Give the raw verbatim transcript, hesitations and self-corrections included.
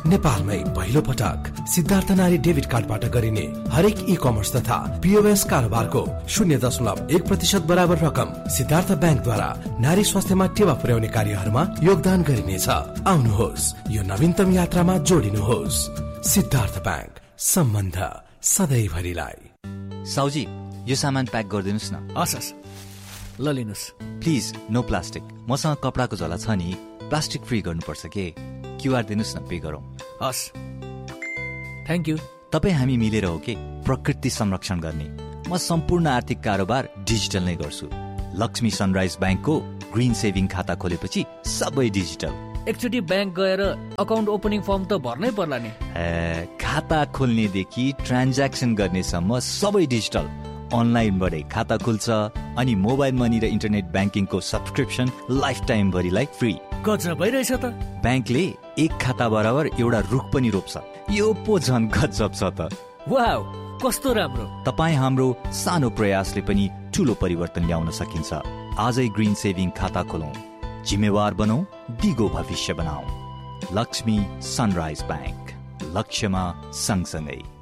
नेपालमै पहिलो पटक सिद्धार्थ नारी डेबिट कार्डबाट गरिने हरेक ई कमर्स तथा पीओएस कारोबारको शून्य दशमलव एक प्रतिशत बराबर रकम सिद्धार्थ ब्याङ्कद्वारा नारी स्वास्थ्यमा टेवा पुर्याउने कार्यहरूमा योगदान गरिनेछ। आउनुहोस्, यो नवीनतम यात्रामा जोडिनुहोस्। सिद्धार्थ ब्याङ्क, सम्बन्ध सधैँभरिलाई। साउजी, यो सामान प्याक गरिदिनुहोस् न। हस् हस्, ल लिनुहोस्। Please, no plastic. मसँग कपडाको झोला छ नि, प्लास्टिक फ्री गर्नुपर्छ के। क्युआर दिनुहोस् न, पे गरौँ। हस्, थ्याङ्क यू। तपाईँ हामी मिलेर हो के प्रकृति संरक्षण गर्ने। म सम्पूर्ण आर्थिक कारोबार डिजिटल नै गर्छु। लक्ष्मी सनराइज ब्याङ्कको ग्रिन सेभिङ खाता खोलेपछि सबै डिजिटल। एकचोटि ब्याङ्क गएर अकाउन्ट ओपनिङ फर्म त भर्नै पर्ला नि। खाता खोल्नेदेखि ट्रान्ज्याक्सन गर्नेसम्म सबै डिजिटल। अनलाइनबाटै खाता खुल्छ अनि मोबाइल मनी र internet ब्याङ्किङको subscription life time भरिलाई free. गजब भइरहेछ त। ब्याङ्कले एक खाता बराबर एउटा रुख पनि रोप्छ। यो पो झन् गजब छ त। वाउ, कस्तो राम्रो। तपाईँ हाम्रो सानो प्रयासले पनि ठुलो परिवर्तन ल्याउन सकिन्छ। आजै ग्रिन सेभिङ खाता खोलौं, जिम्मेवार बनौं, दिगो भविष्य बनाऊ। लक्ष्मी सनराइज ब्याङ्क, लक्ष्यमा सँगसँगै।